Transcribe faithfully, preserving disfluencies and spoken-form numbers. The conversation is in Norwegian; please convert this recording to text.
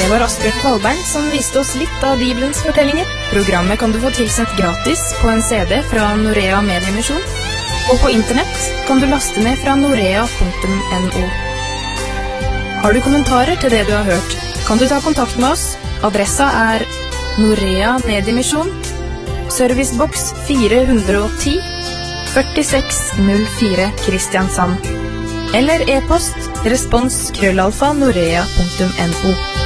Det var Asbjørn Kvalberg som viste oss litt av Bibelens fortellinger. Programmet kan du få tilsendt gratis på en C D fra Norea Mediemisjon, og på internett kan du laste ned fra norea punktum no. Har du kommentarer til det du har hørt, kan du ta kontakt med oss. Adressa er Norea Mediemisjon, serviceboks fire hundre og ti, førtiseks null fire Kristiansand. Eller e-post respons krøllalfa norea punktum no.